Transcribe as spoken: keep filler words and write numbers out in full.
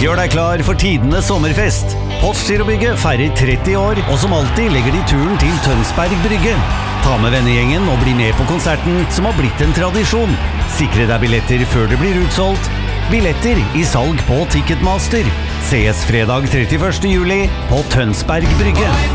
Gjør deg klar for tidenes sommerfest. Postgirobygget feirer tretti år, og som alltid legger de turen til Tønsberg Brygge. Ta med vennegjengen og bli med på konserten som har blitt en tradisjon. Sikre deg billetter før det blir utsolgt. Billetter i salg på Ticketmaster. Ses fredag trettiførste juli på Tønsberg Brygge.